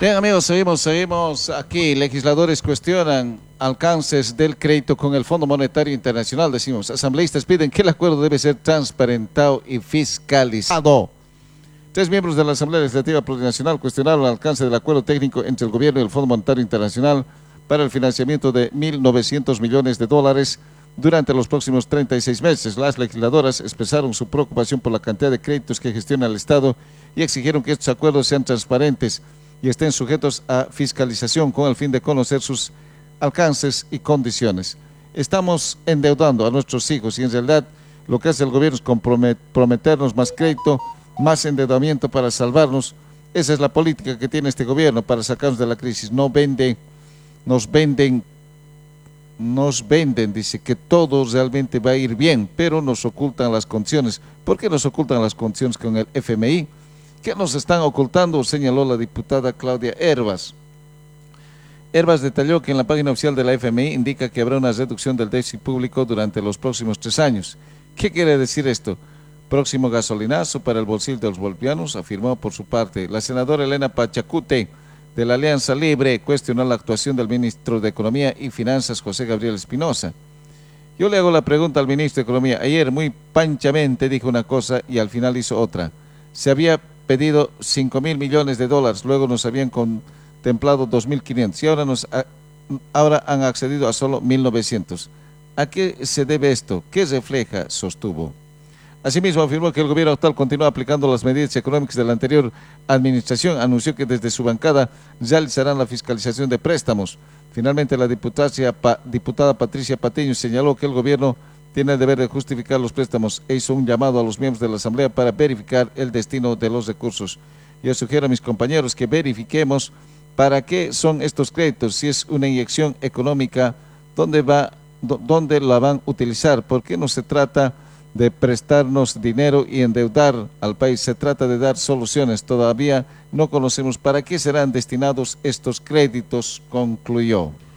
Bien, amigos, seguimos aquí. Legisladores cuestionan alcances del crédito con el Fondo Monetario Internacional. Decimos, asambleístas piden que el acuerdo debe ser transparentado y fiscalizado. 3 miembros de la Asamblea Legislativa Plurinacional cuestionaron el alcance del acuerdo técnico entre el gobierno y el Fondo Monetario Internacional para el financiamiento de 1.900 millones de dólares durante los próximos 36 meses. Las legisladoras expresaron su preocupación por la cantidad de créditos que gestiona el Estado y exigieron que estos acuerdos sean transparentes y estén sujetos a fiscalización con el fin de conocer sus alcances y condiciones. Estamos endeudando a nuestros hijos y en realidad lo que hace el gobierno es prometernos más crédito, más endeudamiento para salvarnos. Esa es la política que tiene este gobierno para sacarnos de la crisis. Nos venden, dice que todo realmente va a ir bien, pero nos ocultan las condiciones. ¿Por qué nos ocultan las condiciones con el FMI? ¿Qué nos están ocultando?, señaló la diputada Claudia Hervas. Hervas detalló que en la página oficial de la FMI indica que habrá una reducción del déficit público durante los próximos 3 años. ¿Qué quiere decir esto? Próximo gasolinazo para el bolsillo de los bolivianos, afirmó por su parte. La senadora Elena Pachacute, de la Alianza Libre, cuestionó la actuación del ministro de Economía y Finanzas, José Gabriel Espinosa. Yo le hago la pregunta al ministro de Economía. Ayer muy panchamente dijo una cosa y al final hizo otra. Se había pedido 5.000 millones de dólares, luego nos habían contemplado 2.500 y ahora han accedido a solo 1.900. ¿A qué se debe esto? ¿Qué refleja?, sostuvo. Asimismo, afirmó que el gobierno actual continúa aplicando las medidas económicas de la anterior administración. Anunció que desde su bancada realizarán la fiscalización de préstamos. Finalmente, la diputada Patricia Patiño señaló que el gobierno tiene el deber de justificar los préstamos e hizo un llamado a los miembros de la Asamblea para verificar el destino de los recursos. Yo sugiero a mis compañeros que verifiquemos para qué son estos créditos, si es una inyección económica, dónde la van a utilizar, porque no se trata de prestarnos dinero y endeudar al país, se trata de dar soluciones. Todavía no conocemos para qué serán destinados estos créditos, concluyó.